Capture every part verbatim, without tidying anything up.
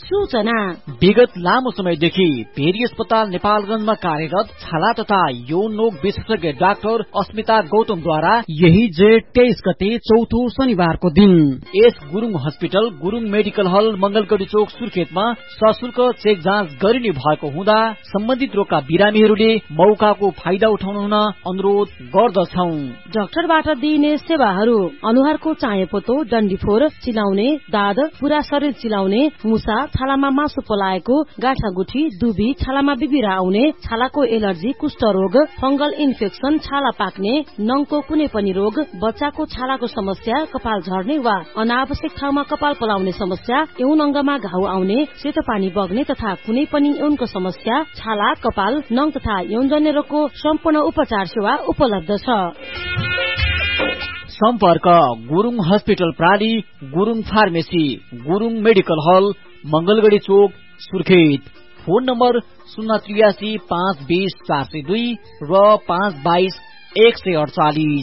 सूचना। विगत लामो समयदेखि भेरी अस्पताल नेपालगञ्जमा कार्यरत छाला तथा यौन रोग विशेषज्ञ डाक्टर अस्मिता गौतमद्वारा यही जेठ तेइस गते चौथो शनिबारको दिन S Gurung hospital Gurung medical हल मंगलगढी चोक सुर्खेतमा सशुल्क चेक जाँच गरिने भएको हुँदा सम्बन्धित रोगका बिरामीहरूले मौकाको फाइदा उठाउनु हुन अनुरोध गर्दछौं। डाक्टरबाट दिइने सेवाहरू अनुहारको चायापोतो, डन्डीफोर, चिलाउने, दाद, पूरा शरीर चिलाउने, मुसा, छालामा मासु पलाएको, गाँठागुठी, दुबी, छालामा बिबिरा आउने, छालाको एलर्जी, कुष्ठ रोग, फंगल इन्फेक्सन, छाला पाक्ने, नङको कुनै पनि रोग, बच्चाको छालाको समस्या, कपाल झर्ने वा अनावश्यक ठाउँमा कपाल पलाउने समस्या, यौन अङ्गमा घाउ आउने, सेतो पानी बग्ने तथा कुनै पनि यौनको समस्या, छाला, कपाल, नङ तथा यौनजन्य रोगको सम्पूर्ण उपचार सेवा उपलब्ध छ। सम्पर्क Gurung hospital प्राली, Gurung pharmacy, Gurung medical हल मंगलगढी चोक सुर्खेत। फोन नम्बर शून्य त्रियासी पाँच बीस चार सय दुई र पाँच बाइस एक सय अडचालिस।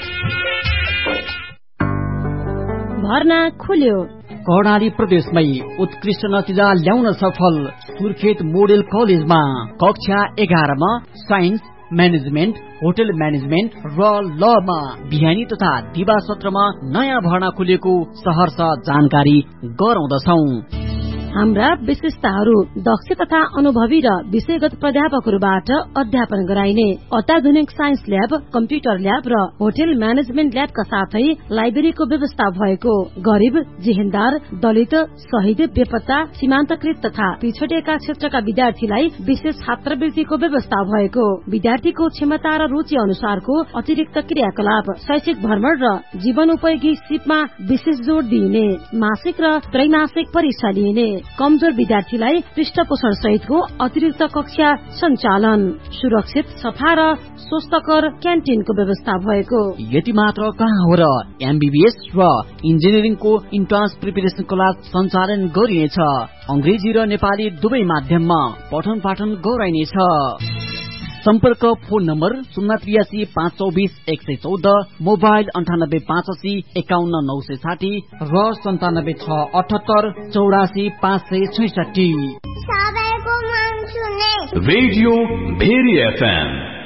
भर्ना खुल्यो। कर्णाली प्रदेशमै उत्कृष्ट नतिजा ल्याउन सफल सुर्खेत मोडेल कलेजमा कक्षा एघारमा साइन्स, म्यानेजमेन्ट, होटल म्यानेजमेन्ट र लमा बिहानी तथा दिवा सत्रमा नयाँ भर्ना खुलेको सहर्ष जानकारी गराउँदछौं। हाम्रा विशेषताहरू दक्ष तथा अनुभवी र विषयगत प्राध्यापकहरूबाट अध्यापन गराइने अत्याधुनिक साइन्स ल्याब, कम्प्युटर ल्याब र होटल म्यानेजमेन्ट ल्याबका साथै लाइब्रेरीको व्यवस्था भएको, गरिब, जेहेन्दार, दलित, शहीद, बेपत्ता, सीमान्तकृत तथा पिछडिएका क्षेत्रका विद्यार्थीलाई विशेष छात्रवृत्तिको व्यवस्था भएको, विद्यार्थीको क्षमता र रुचि अनुसारको अतिरिक्त क्रियाकलाप, शैक्षिक भ्रमण र जीवनोपयोगी सिपमा विशेष जोड़ दिइने, मासिक र त्रैमासिक परीक्षा लिइने, कमजोर विद्यार्थीलाई पृष्ठपोषण सहितको अतिरिक्त कक्षा सञ्चालन, सुरक्षित, सफा र स्वस्थकर क्यान्टिनको व्यवस्था भएको। यति मात्र कहाँ हो र एमबीबीएस र इन्जिनियरिङको इन्ट्रान्स प्रिपरेसन क्लास सञ्चालन गरिनेछ। अंग्रेजी र नेपाली दुवै माध्यममा पठन पाठन गराइनेछ। सम्पर्क फोन नम्बर शून्य त्रियासी पाँच चौबिस एक सय चौध, मोबाइल अन्ठानब्बे पाँच असी एकाउन्न नौ सय साठी र सन्तानब्बे छ अठहत्तर चौरासी पाँच सय छैसठी। Radio very FM.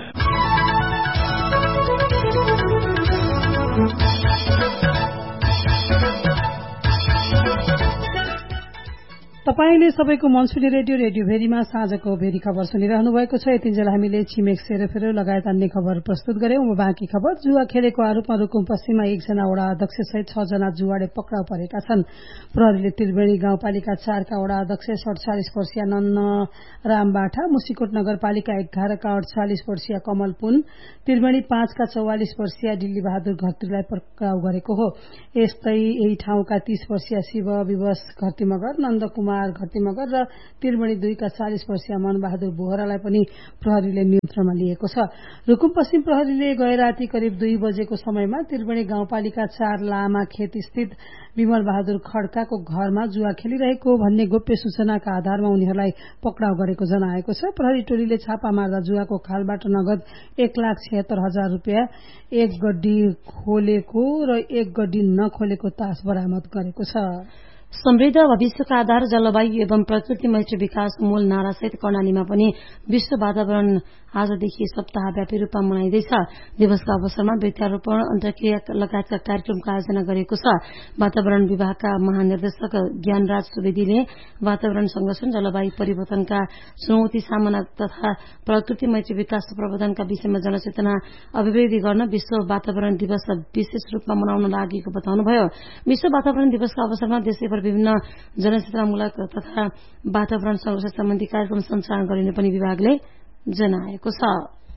तपाईले सबैको मनसुनी रेडियो रेडियो भेरीमा साँझको भेरी खबर सुनिरहनु भएको छ। यतिन्जेल हामीले छिमेक सेरोफेरो लगायत अन्य खबर प्रस्तुत गर्यौं। बाँकी खबर, जुवा खेलेको आरोपमा रुकुम पश्चिममा एकजना वडा अध्यक्ष सहित छ जना जुवाडे पक्राउ परेका छन्। प्रहरीले त्रिवेणी गाउँपालिका चारका वडा अध्यक्ष सडचालिस वर्षीय नन्न राम बाठा, मुसिकोट नगरपालिका एघारका अडचालिस वर्षीय कमल पुन, त्रिवेणी पाँचका चौवालिस वर्षीय दिल्ली बहादुर घरतीलाई पक्राउ गरेको हो। यस्तै यही ठाउँका तीस वर्षीय शिव विवश घरती मगर, नन्द कुमार घरती मगर र त्रिवेणी दुईका चालिस वर्षीय मन बहादुर बोहरालाई पनि प्रहरीले नियन्त्रणमा लिएको छ। रुकुम पश्चिम प्रहरीले गए राति करिब दुई बजेको समयमा त्रिवेणी गाउँपालिका चार लामा खेत स्थित विमल बहादुर खड्काको घरमा जुवा खेलिरहेको भन्ने गोप्य सूचनाका आधारमा उनीहरूलाई पक्राउ गरेको जनाएको छ। प्रहरी टोलीले छापा मार्दा जुवाको खालबाट नगद एक लाख छिहत्तर हजार रूपियाँ, एक गड्डी खोलेको र एक गड्डी नखोलेको तास बरामद गरेको छ। समृद्ध भविष्यका आधार जलवायु एवं प्रकृति मैत्री विकास मूल नारासहित कर्णालीमा पनि विश्व वातावरण आजदेखि सप्ताहव्यापी रूपमा मनाइँदैछ। दिवसका अवसरमा वृक्षारोपण, अन्तर्क्रिया लगायतका कार्यक्रमको आयोजना गरिएको छ। वातावरण विभागका महानिर्देशक ज्ञानराज सुवेदीले वातावरण संरक्षण, जलवायु परिवर्तनका चुनौती सामना तथा प्रकृति मैत्री विकास प्रबन्धनका विषयमा जनचेतना अभिवृद्धि गर्न विश्व वातावरण दिवस विशेष रूपमा मनाउन लागेको बताउनुभयो। विश्व वातावरण दिवसका अवसरमा देशैभर विभिन्न जनचेतनामूलक तथा वातावरण संरक्षण सम्बन्धी कार्यक्रम सञ्चालन गरिने पनि विभागले जनाएको छ।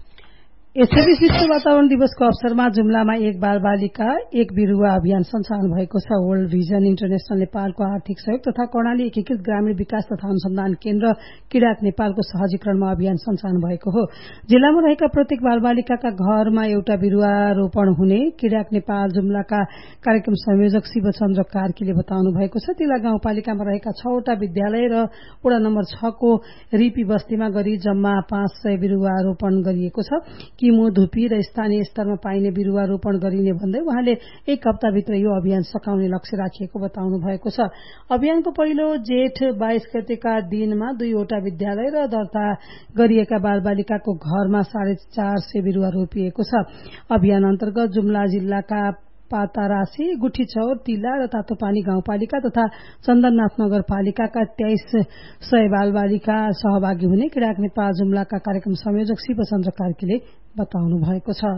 यसैबीच विश्व वातावरण दिवसको अवसरमा जुम्लामा एक बाल बालिका एक बिरुवा अभियान सञ्चालन भएको छ। वर्ल्ड भिजन इन्टरनेशनल नेपालको आर्थिक सहयोग तथा कर्णाली एकीकृत ग्रामीण विकास तथा अनुसन्धान केन्द्र किराक नेपालको सहजीकरणमा अभियान सञ्चालन भएको हो। जिल्लामा रहेका प्रत्येक बाल बालिकाका घरमा एउटा बिरुवा रोपण हुने किराक नेपाल जुम्लाका कार्यक्रम संयोजक शिवचन्द्र कार्कीले बताउनु भएको छ। तिला गाउँपालिकामा रहेका छवटा विद्यालय र वडा नम्बर छ को रिपी बस्तीमा गरी जम्मा पाँच सय बिरुवा रोपण गरिएको छ। किमो धुपी र स्थानीय स्तरमा पाइने बिरुवा रोपण गरिने भन्दै उहाँले एक हप्ताभित्र यो अभियान सकाउने लक्ष्य राखिएको बताउनु भएको छ। अभियानको पहिलो जेठ बाइस गतेका दिनमा दुईवटा विद्यालय र दर्ता गरिएका बालबालिकाको घरमा साढे चार सय बिरुवा रोपिएको छ। अभियान अन्तर्गत जुम्ला जिल्लाका पातारासी, गुठीचौर, तिला र तातोपानी गाउँपालिका तथा चन्दननाथ नगरपालिकाका तेइस सय बालबालिका सहभागी हुने किराक नेपाल जुम्लाका कार्यक्रम संयोजक शिवचन्द्र कार्कीले बताउनु भएको छ।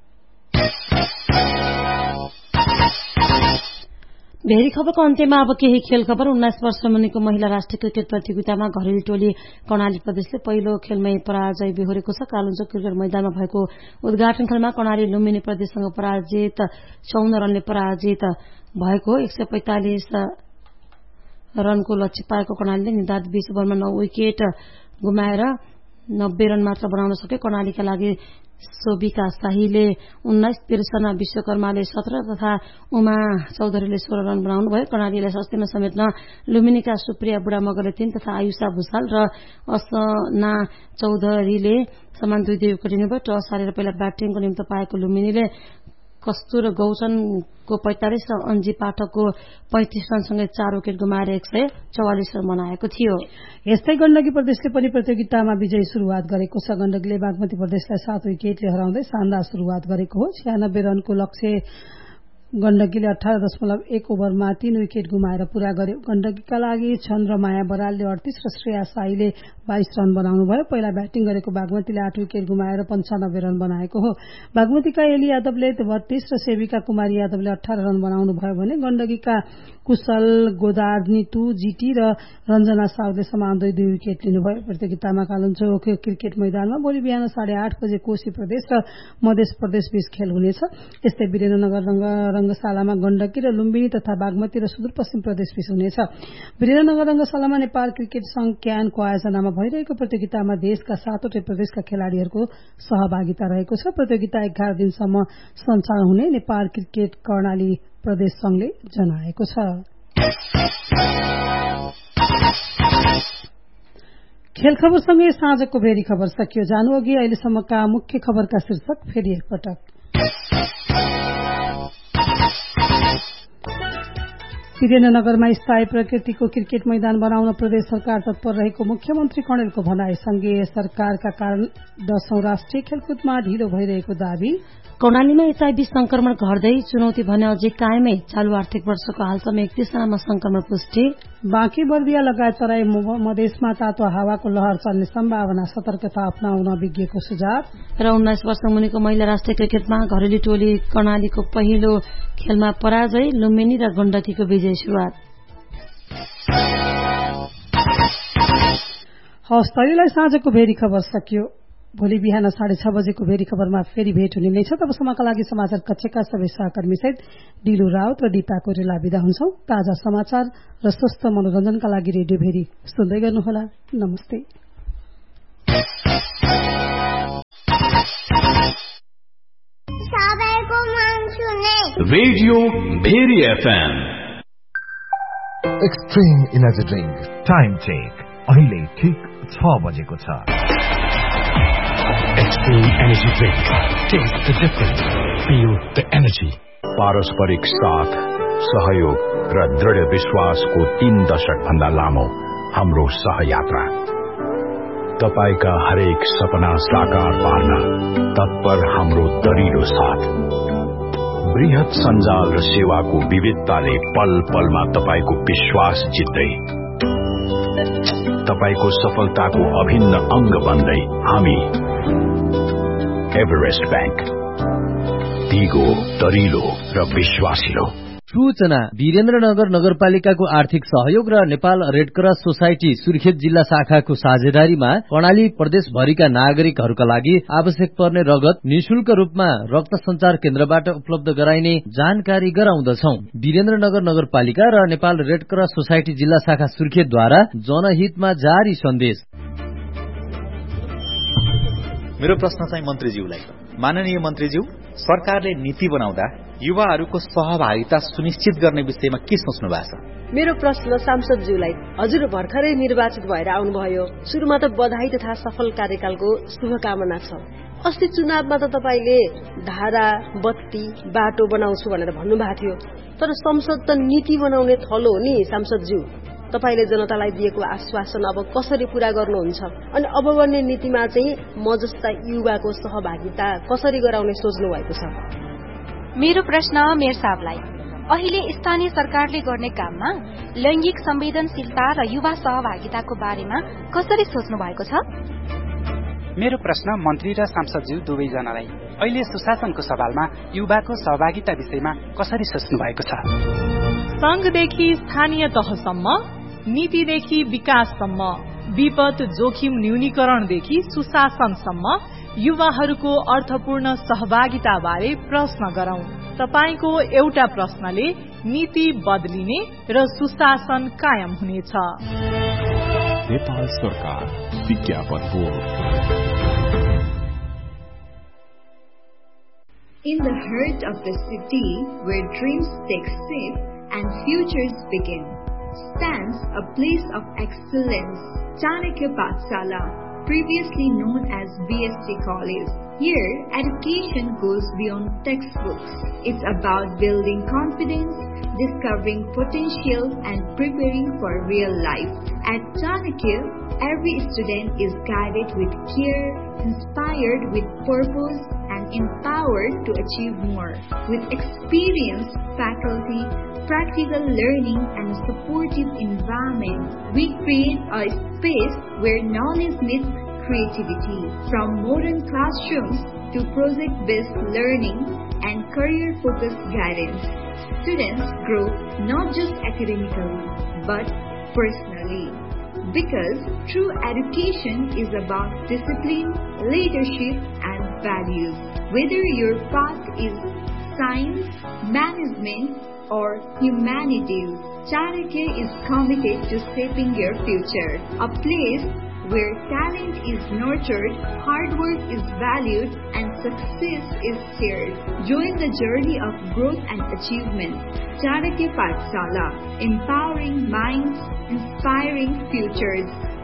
भेरी खबरको अन्त्यमा अब केही खेल खबर। उन्नाइस वर्ष मुनिको महिला राष्ट्रिय क्रिकेट प्रतियोगितामा घरेलु टोली कर्णाली प्रदेशले पहिलो खेलमै पराजय बेहोरेको छ। कालुञ्चोक क्रिकेट मैदानमा भएको उद्घाटन खेलमा कर्णाली लुम्बिनी प्रदेशसँग पराजित चौन्न रनले पराजित भएको एक सय पैंतालिस रनको लक्ष्य पाएको कर्णालीले निर्धारित बीस ओभरमा नौ विकेट गुमाएर नब्बे रन मात्र बनाउन सक्यो। कर्णालीका लागि सोभिका शाहीले उन्नाइस, तिरसना विश्वकर्माले सत्र तथा उमा चौधरीले सोह्र रन बनाउनु भयो। कर्णालीलाई सस्तीमा समेट्न लुम्बिनीका सुप्रिया बुढा मगरले तीन तथा आयुषा भूषाल र असना चौधरीले समान दुई दुई विकेट लिनुभयो। टस हारेर पहिला ब्याटिङको निम्ति पाएको लुम्बिनीले कस्तुर गौचनको पैंतालिस र अन्जी पाठकको पैंतिस रनसँगै चार विकेट गुमाएर एक सय चौवालिस रन बनाएको थियो। यस्तै गण्डकी प्रदेशले पनि प्रतियोगितामा विजयी शुरूआत गरेको छ। गण्डकीले बागमती प्रदेशलाई सात विकेटले हराउँदै शानदार शुरूआत गरेको हो। छयानब्बे रनको लक्ष्य गण्डकीले अठार दशमलव एक ओभरमा तीन विकेट गुमाएर पूरा गर्यो। गण्डकीका लागि चन्द्रमाया बरालले अडतीस र श्रेया साईले बाइस रन बनाउनु भयो। पहिला ब्याटिङ गरेको बागमतीले आठ विकेट गुमाएर पञ्चानब्बे रन बनाएको हो। बागमतीका एली यादवले बत्तीस र सेविका कुमारी यादवले अठार रन बनाउनु भयो भने गण्डकीका कुशल गोदार्नितु जीटी र रञ्जना साउदले समान दुई दुई विकेट लिनुभयो। प्रतियोगितामा कालुञ्चोक क्रिकेट मैदानमा भोलि बिहान साढे आठ बजे कोशी प्रदेश र मध्य प्रदेश बीच खेल हुनेछ। यस्तै वीरेन्द्रनगर रंगशालामा गण्डकी र लुम्बिनी तथा बागमती र सुदूरपश्चिम प्रदेश बीच हुनेछ। वीरेन्द्रनगर रंगशालामा नेपाल क्रिकेट संघ क्यानको आयोजनामा भइरहेको प्रतियोगितामा देशका सातवटै प्रदेशका खेलाड़ीहरूको सहभागिता रहेको छ। प्रतियोगिता एघार दिनसम्म सञ्चालन हुने नेपाल क्रिकेट कर्णाली प्रदेश संघले जनाएको छ। खेल खबरसँगै साँझको भेरी खबर सकियो। जानु अघि अहिलेसम्मका मुख्य खबरका शीर्षक फेरि एकपटक। वीरेन्द्रनगरमा स्थायी प्रकृतिको क्रिकेट मैदान बनाउन प्रदेश सरकार तत्पर रहेको मुख्यमन्त्री कणेलको भनाई। संघीय सरकारका कारण दशौं राष्ट्रिय खेलकुदमा ढिलो भइरहेको दावी। कर्णालीमा एचआईभी संक्रमण घट्दै चुनौती भने अझै कायमै। चालू आर्थिक वर्षको हालसम्म एकतीसजनामा संक्रमण पुष्टि। बाँकी बर्दिया लगायत तराई मधेसमा तातो हावाको लहर चल्ने सम्भावना, सतर्कता अपनाउन विज्ञको सुझाव। र उन्नाइस वर्ष मुनिको महिला राष्ट्रिय क्रिकेटमा घरेलु टोली कर्णालीको पहिलो खेलमा पराजय, लुम्बिनी र गण्डकीको विजय शुरूआत। हवस्, तैलेलाई साँझको भेरी खबर सकियो। भोलि बिहान साढे छ बजेको भेरी खबरमा फेरि भेट हुने नै छ। तबसम्मका लागि समाचार कक्षका सबै सहकर्मी सहित डिलु राउत र दीपा कोइराला बिदा हुन्छौं। ताजा समाचार र स्वस्थ मनोरञ्जनका लागि रेडियो भेरी सुन्दै गर्नुहोला। नमस्ते। Radio very FM extreme energy drink time check अहिले ठिक छ बजेको छ। Extreme Energy Drink. Taste the difference. Feel the energy. पारस्परिक साथ, सहयोग र दृढ विश्वासको तीन दशक भन्दा लामो हाम्रो सहयात्रा। तपाईका हरेक सपना साकार पार्न तत्पर हाम्रो दरिलो साथ। बृहत सञ्जाल र सेवाको विविधताले पल पलमा तपाईको विश्वास जित्दै, तपाईको सफलताको अभिन्न अंग बन्दै हामी एभरेस्ट बैंक, दिगो, दरिलो र विश्वासिलो। सूचना। वीरेन्द्रनगर नगरपालिकाको आर्थिक सहयोग र नेपाल रेडक्रस सोसाइटी सुर्खेत जिल्ला शाखाको साझेदारीमा कर्णाली प्रदेशभरिका नागरिकहरूका लागि आवश्यक पर्ने रगत निशुल्क रूपमा रक्त संचार केन्द्रबाट उपलब्ध गराइने जानकारी गराउँदछौ। वीरेन्द्रनगर नगरपालिका र नेपाल रेडक्रस सोसाइटी जिल्ला शाखा सुर्खेतद्वारा जनहितमा जारी सन्देश। मेरो प्रश्न चाहिँ मन्त्रीज्यूलाई। माननीय मन्त्रीज्यू, सरकारले नीति बनाउँदा युवाहरूको सहभागिता सुनिश्चित गर्ने विषयमा के सोच्नु भएको छ? मेरो प्रश्न सांसदज्यूलाई। हजुर भर्खरै निर्वाचित भएर आउनुभयो। सुरुमा त बधाई तथा सफल कार्यकालको शुभकामना छ। अस्ति चुनावमा त तपाईले धारा बत्ती बाटो बनाउँछु भनेर भन्नुभएको थियो, तर संसद त नीति बनाउने थलो हो नि सांसदज्यू। तपाईले जनतालाई दिएको आश्वासन अब कसरी पूरा गर्नुहुन्छ? अनि अब बन्ने नीतिमा चाहिँ म जस्ता युवाको सहभागिता कसरी गराउने सोच्नु भएको छ? मेरो प्रश्न मेयर साहबलाई, अहिले स्थानीय सरकारले गर्ने काममा लैंगिक संवेदनशीलता र युवा सहभागिताको बारेमा कसरी सोच्नु भएको छ? मेरो प्रश्न मन्त्री र सांसदज्यू दुवैजनालाई, अहिले सुशासनको सवालमा युवाको सहभागिता विषयमा कसरी सोच्नु भएको छ? संघदेखि स्थानीय तहसम्म, नीतिदेखि विकाससम्म, विपद जोखिम न्यूनीकरणदेखि सुशासनसम्म युवाहरूको अर्थपूर्ण सहभागिता बारे प्रश्न गरौं। तपाईको एउटा प्रश्नले नीति बदलिने र सुशासन कायम हुनेछ। नेपाल सरकार विज्ञापन board. In the heart of the city where dreams take shape and futures begin, stands a place of excellence, Chanakya Pathshala, previously known as B S C College. Here, education goes beyond textbooks. It's about building confidence, discovering potential, and preparing for real life. At Chanakya, every student is guided with care, inspired with purpose, and empowered to achieve more. With experienced faculty, practical learning, and a supportive environment, we create a space where knowledge meets creativity. From modern classrooms to project-based learning and career-focused guidance, students grow not just academically, but personally. Because true education is about discipline, leadership, and values. Whether your path is science, management, or humanities, Chanakya is committed to shaping your future. A place where talent is nurtured, hard work is valued, and success is shared. Join the journey of growth and achievement. Chanakya Pathshala, empowering minds, inspiring futures.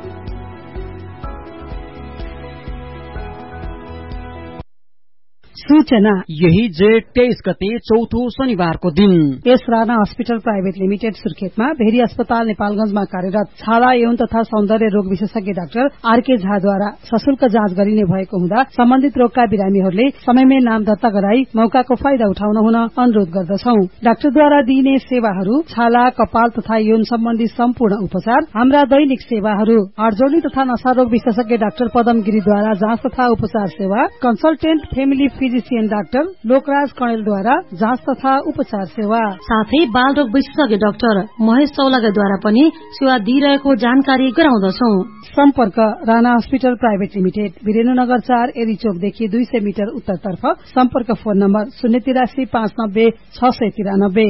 सूचना यही जेठ तेईस गते चौथो शनिबारको दिन S Rana hospital private limited सुर्खेतमा very अस्पताल नेपालगंजमा कार्यरत छाला यौन तथा सौन्दर्य रोग विशेषज्ञ डाक्टर आरके झाद्वारा सशुल्क जाँच गरिने भएको हुँदा सम्बन्धित रोगका बिरामीहरूले समयमै नाम दर्ता गराई मौकाको फाइदा उठाउन हुन अनुरोध गर्दछौं। डाक्टरद्वारा दिइने सेवाहरू छाला, कपाल तथा यौन सम्बन्धी सम्पूर्ण उपचार, हाम्रा दैनिक सेवाहरू, हाडजोडी तथा नशारोग विशेषज्ञ डाक्टर पदम गिरीद्वारा जाँच तथा उपचार सेवा, consultant family physician doctor Lokraj कणेलद्वारा जाँच तथा उपचार सेवा, साथै बालरोग विशेषज्ञ डाक्टर महेश चौलागाद्वारा पनि सेवा दिइरहेको जानकारी गराउँदछौ। सम्पर्क Rana hospital private limited, Birendranagar चार, एरीचोकदेखि दुई सय मिटर उत्तरतर्फ। सम्पर्क फोन नम्बर शून्य तिरासी पाँच नब्बे छ सय तिरानब्बे।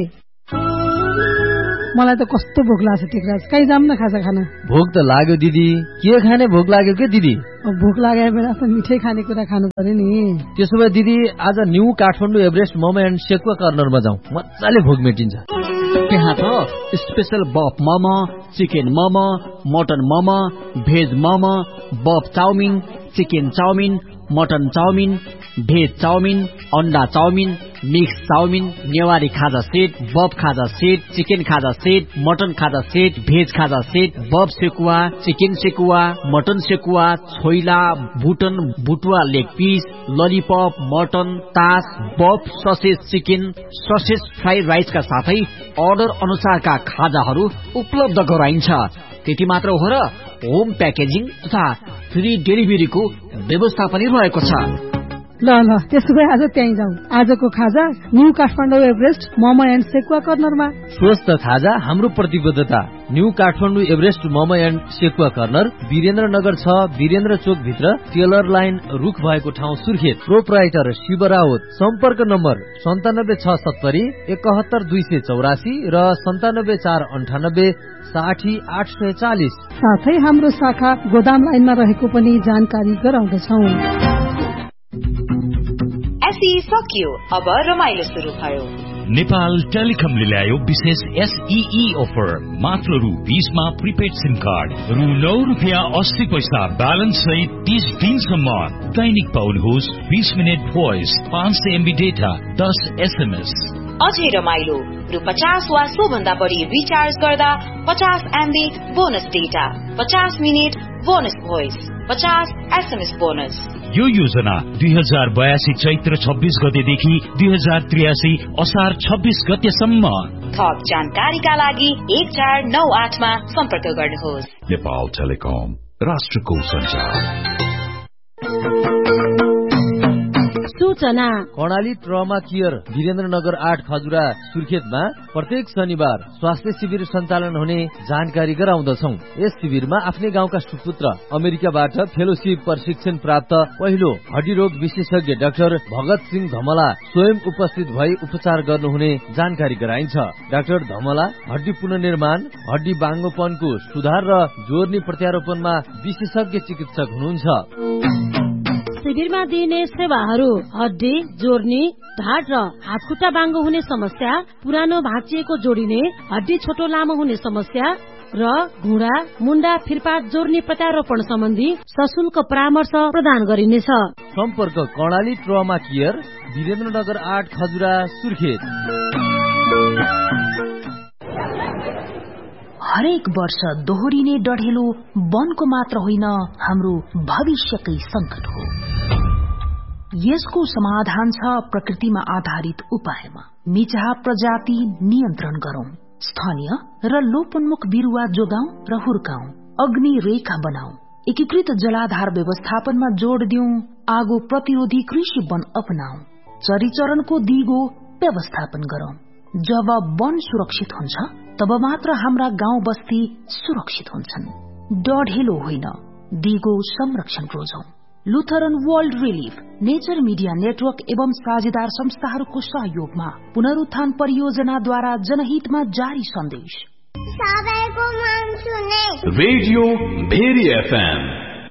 मलाई त कस्तो भोक लाग्छ टिकराज, कहीँ जाम न खाजा खाना। भोक त लाग्यो दिदी, के खाने भोक लाग्यो के दिदी? भोक लागेको बेला त मिठै खानेकुरा खानु पर्यो नि। त्यसो भए दिदी आज new Kathmandu Everest momo and sekuwa कर्नरमा जाउँ, मजाले भोक मेटिन्छ। त्यहाँ त स्पेशल बफ momo, chicken momo, mutton momo, veg momo, बफ chowmein, chicken chowmein, mutton chowmein, veg chowmein, अन्डा चाउमिन, मिक्स चाउमिन, नेवारी खाजा सेट, बफ खाजा सेट, चिकन खाजा सेट, मटन खाजा सेट, भेज खाजा सेट, बफ sekuwa, chicken sekuwa, mutton sekuwa, choila, बुटन बुटुवा leg piece, lollipop, mutton, तास, बफ ससेज चिकन, ससेज फ्राइड राइसका साथै order अनुसारका खाजाहरू उपलब्ध गराइन्छ। त्यति मात्र हो र होम प्याकेजिङ तथा फ्री डेलिभरीको व्यवस्था पनि रहेको छ। ल ल त्यसो भए आज त्यहीँ जाउँ। आजको खाजा new Kathmandu Everest momo and sekuwa कर्नरमा। स्वस्थ खाजा हाम्रो प्रतिबद्धता। New Kathmandu Everest momo and sekuwa corner, Birendranagar छ, वीरेन्द्र चोक भित्र, टेलर लाइन रुख भएको ठाउँ सुर्खेत। प्रोप्राइटर शिव राउत। सम्पर्क नम्बर सन्तानब्बे छ सत्तरी एकहत्तर दुई सय चौरासी र सन्तानब्बे चार अन्ठानब्बे साठी आठ सय चालिस। साथै हाम्रो शाखा गोदाम लाइनमा रहेको पनि जानकारी गराउँदछौ। एसई सकियो, अब रमाइलो सुरु भयो। नेपाल टेलिकमले ल्यायो विशेष एसईई अफर मात्र रु बीसमा प्रिपेड सिम कार्ड रु नौ रुपियाँ अस्सी पैसा ब्यालेन्स सहित तीस दिनसम्म दैनिक पाउनुहोस् बीस मिनट भोइस पाँच सय एमबी डेटा दस एसएमएस। अझै रमाइलो रु पचास वा सो भन्दा बढी रिचार्ज गर्दा पचास एमबी बोनस डेटा, पचास मिनट बोनस भोइस, पचास एसएमएस बोनस। यो योजना दुई हजार बयासी चैत्र छब्बीस गतेदेखि दुई हजार त्रियासी असार छब्बीस गतेसम्म। थप जानकारीका लागि एक चार नौ आठमा सम्पर्क गर्नुहोस्। नेपाल टेलिकम, राष्ट्रको सञ्चार। सूचना कर्णाली ट्रमा केयर वीरेन्द्रनगर आठ खजुरा सुर्खेतमा प्रत्येक शनिबार स्वास्थ्य शिविर सञ्चालन हुने जानकारी गराउँदछौ। यस शिविरमा आफ्नै गाउँका सुपुत्र अमेरिकाबाट फेलोशिप प्रशिक्षण प्राप्त पहिलो हड्डी रोग विशेषज्ञ डाक्टर भगत सिंह धमला स्वयं उपस्थित भई उपचार गर्नुहुने जानकारी गराइन्छ। डाक्टर धमला हड्डी पुनर्निर्माण, हड्डी बाङ्गोपनको सुधार र जोर्नी प्रत्यारोपणमा विशेषज्ञ चिकित्सक हुनुहुन्छ। शिविरमा दिइने सेवाहरू हड्डी जोर्नी, ढाड र हातखुट्टा बाङ्गो हुने समस्या, पुरानो भाँचिएको जोडिने, हड्डी छोटो लामो हुने समस्या र घुँडा मुन्डा फिरपाट जोर्नी प्रत्यारोपण सम्बन्धी सशुल्क परामर्श प्रदान गरिनेछ। सम्पर्क कर्णाली ट्रमा केयर वीरेन्द्रनगर आठ खजुरा सुर्खेत। हरेक वर्ष दोहोरिने डढेलो वनको मात्र होइन, हाम्रो भविष्यकै संकट हो। यसको समाधान छ प्रकृतिमा आधारित उपायमा। मिचहा प्रजाति नियन्त्रण गरौं, स्थानीय र लोपोन्मुख बिरुवा जोगाउँ र हुर्काउँ, अग्नि रेखा बनाऊ, एकीकृत जलाधार व्यवस्थापनमा जोड़ दिउँ, आगो प्रतिरोधी कृषि वन अपनाऊ, चरीचरणको दिगो व्यवस्थापन गरौं। जब वन सुरक्षित हुन्छ तब मात्र हाम्रा गाउँ बस्ती सुरक्षित हुन्छन्। डढेलो होइन, दिगो संरक्षण रोजौं। Lutheran world relief, nature media network एवं साझेदार संस्थाहरूको सहयोगमा पुनरुत्थान परियोजनाद्वारा जनहितमा जारी सन्देश। Radio very FM